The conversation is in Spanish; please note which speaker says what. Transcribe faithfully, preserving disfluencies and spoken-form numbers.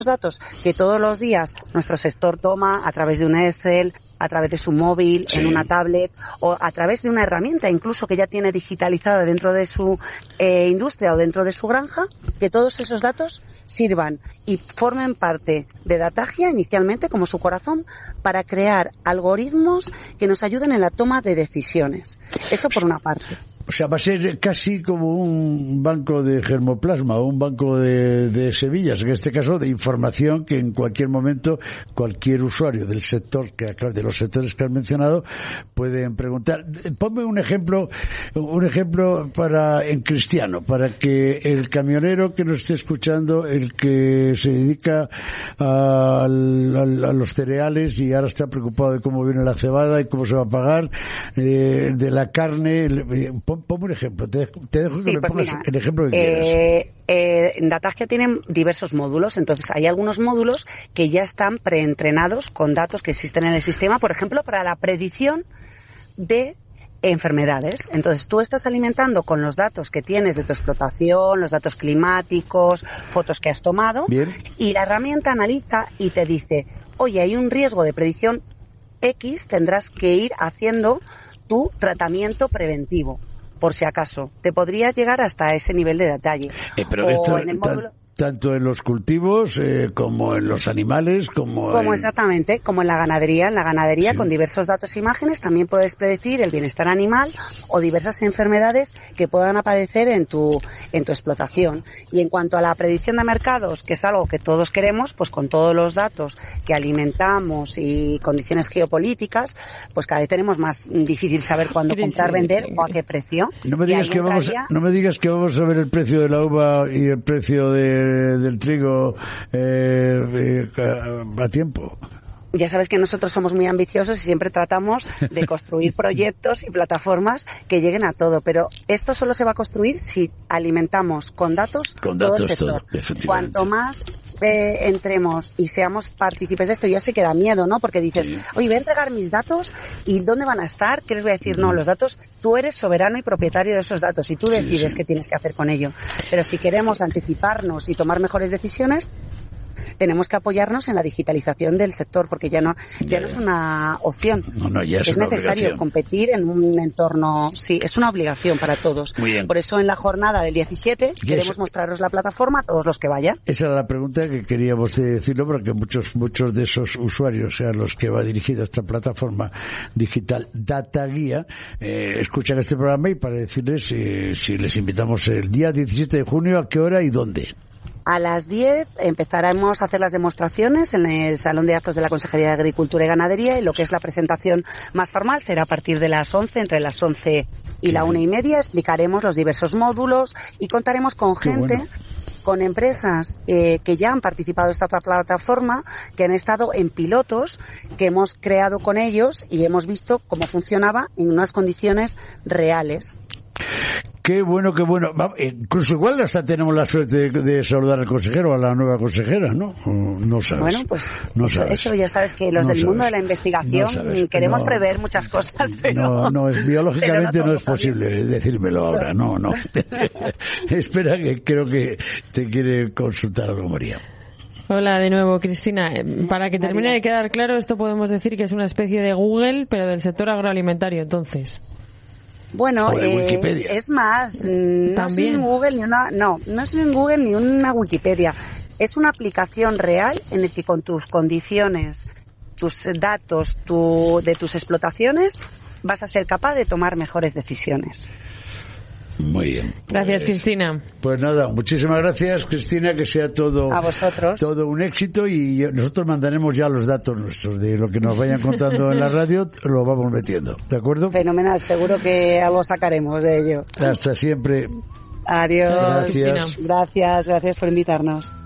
Speaker 1: datos que todos los días nuestro sector toma a través de un Excel, a través de su móvil, sí. en una tablet o a través de una herramienta incluso que ya tiene digitalizada dentro de su eh, industria o dentro de su granja, que todos esos datos sirvan y formen parte de Datagia inicialmente como su corazón para crear algoritmos que nos ayuden en la toma de decisiones. Eso por una parte.
Speaker 2: O sea, va a ser casi como un banco de germoplasma o un banco de, de semillas, en este caso de información que en cualquier momento cualquier usuario del sector, que de los sectores que has mencionado, pueden preguntar. Ponme un ejemplo, un ejemplo para en cristiano, para que el camionero que nos esté escuchando, el que se dedica a, a, a los cereales y ahora está preocupado de cómo viene la cebada y cómo se va a pagar, eh, de la carne, eh, Ponme un ejemplo, te dejo, te dejo que sí, me pues pongas mira, el ejemplo que
Speaker 1: eh,
Speaker 2: quieras.
Speaker 1: Eh, en Datagia tienen diversos módulos, entonces hay algunos módulos que ya están preentrenados con datos que existen en el sistema, por ejemplo, para la predicción de enfermedades. Entonces tú estás alimentando con los datos que tienes de tu explotación, los datos climáticos, fotos que has tomado, Bien. y la herramienta analiza y te dice, oye, hay un riesgo de predicción X, tendrás que ir haciendo tu tratamiento preventivo, por si acaso. Te podría llegar hasta ese nivel de detalle.
Speaker 2: Eh, pero
Speaker 1: o
Speaker 2: esto,
Speaker 1: en el módulo...
Speaker 2: tanto en los cultivos eh, como en los animales, como...
Speaker 1: Como
Speaker 2: en...
Speaker 1: exactamente, como en la ganadería. En la ganadería, sí. con diversos datos e imágenes, también puedes predecir el bienestar animal o diversas enfermedades que puedan aparecer en tu, en tu explotación. Y en cuanto a la predicción de mercados, que es algo que todos queremos, pues con todos los datos que alimentamos y condiciones geopolíticas, pues cada vez tenemos más difícil saber cuándo comprar, vender o a qué precio.
Speaker 2: No me digas que vamos, entraría... no me digas que vamos a ver el precio de la uva y el precio de del trigo eh, eh, a tiempo.
Speaker 1: Ya sabes que nosotros somos muy ambiciosos y siempre tratamos de construir proyectos y plataformas que lleguen a todo, pero esto solo se va a construir si alimentamos con datos,
Speaker 2: con datos
Speaker 1: todo el sector.
Speaker 2: Todo,
Speaker 1: Cuanto más eh, entremos y seamos partícipes de esto, ya se queda miedo, ¿no? Porque dices, sí. oye, voy a entregar mis datos y ¿dónde van a estar? ¿Qué les voy a decir? Mm. No, los datos, tú eres soberano y propietario de esos datos y tú sí, decides sí. qué tienes que hacer con ello. Pero si queremos anticiparnos y tomar mejores decisiones, tenemos que apoyarnos en la digitalización del sector, porque ya no ya, ya. no es una opción.
Speaker 2: No, no, ya es,
Speaker 1: es
Speaker 2: una
Speaker 1: necesario
Speaker 2: obligación.
Speaker 1: competir en un entorno, sí, es una obligación para todos.
Speaker 2: Muy bien.
Speaker 1: Por eso en la jornada del diecisiete queremos mostraros la plataforma a todos los que vayan.
Speaker 2: Esa era la pregunta que queríamos decirlo, porque muchos muchos de esos usuarios a los que va dirigida esta plataforma digital Datagia eh, escuchan este programa y para decirles eh, si les invitamos el día diecisiete de junio, a qué hora y dónde.
Speaker 1: A las diez empezaremos a hacer las demostraciones en el Salón de Actos de la Consejería de Agricultura y Ganadería, y lo que es la presentación más formal será a partir de las once, entre las once y la una y media. Explicaremos los diversos módulos y contaremos con Qué gente, bueno. con empresas eh, que ya han participado en esta plataforma, que han estado en pilotos que hemos creado con ellos y hemos visto cómo funcionaba en unas condiciones reales.
Speaker 2: Qué bueno, qué bueno. Incluso igual hasta tenemos la suerte de, de saludar al consejero, a la nueva consejera, ¿no? No sabes.
Speaker 1: Bueno, pues
Speaker 2: no
Speaker 1: eso,
Speaker 2: sabes.
Speaker 1: eso ya sabes que los no del sabes. mundo de la investigación no queremos no, prever muchas cosas, pero...
Speaker 2: No, no, es, biológicamente no, no es posible bien. decírmelo ahora, no, no. Espera, que creo que te quiere consultar algo, María.
Speaker 3: Hola de nuevo, Cristina. Para que termine de quedar claro, esto podemos decir que es una especie de Google, pero del sector agroalimentario, entonces.
Speaker 1: Bueno, eh, es más, no ¿También? es ni Google ni una, no, no es ni Google ni una Wikipedia. Es una aplicación real en la que con tus condiciones, tus datos, tu, de tus explotaciones, vas a ser capaz de tomar mejores decisiones.
Speaker 2: Muy bien. Pues,
Speaker 3: gracias, Cristina.
Speaker 2: Pues nada, muchísimas gracias, Cristina, que sea todo
Speaker 1: a vosotros.
Speaker 2: todo un éxito, y nosotros mandaremos ya los datos nuestros de lo que nos vayan contando en la radio, lo vamos metiendo, ¿de acuerdo?
Speaker 1: Fenomenal, seguro que algo sacaremos de ello.
Speaker 2: Hasta siempre.
Speaker 1: Adiós.
Speaker 2: Gracias.
Speaker 1: Gracias, gracias por invitarnos.